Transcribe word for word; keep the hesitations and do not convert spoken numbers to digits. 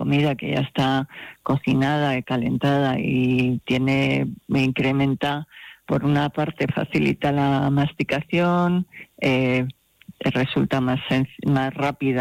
comida que ya está cocinada y calentada y tiene, incrementa, por una parte facilita la masticación, eh, resulta más, más rápida